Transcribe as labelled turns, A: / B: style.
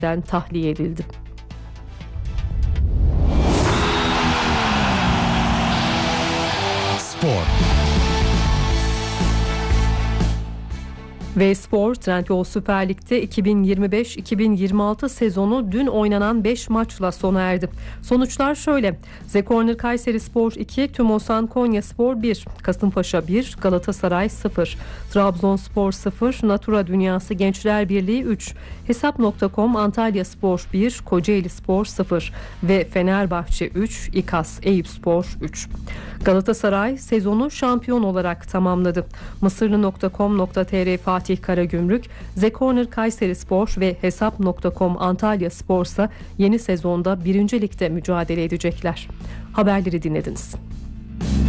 A: tahliye edildi.
B: Spor.
A: Ve Spor, Trendyol Süper Lig'de 2025-2026 sezonu dün oynanan 5 maçla sona erdi. Sonuçlar şöyle: Zekorner Kayserispor 2, Tümosan Konyaspor 1, Kasımpaşa 1, Galatasaray 0, Trabzonspor 0, Natura Dünyası Gençler Birliği 3, Hesap.com Antalyaspor 1, Kocaelispor 0 ve Fenerbahçe 3, İKAS Eyüpspor 3. Galatasaray sezonu şampiyon olarak tamamladı. Mısırlı.com.tr Fatih Karagümrük, Zekorner Kayserispor ve Hesap.com Antalyaspor ise yeni sezonda 1. Lig'de mücadele edecekler. Haberleri dinlediniz.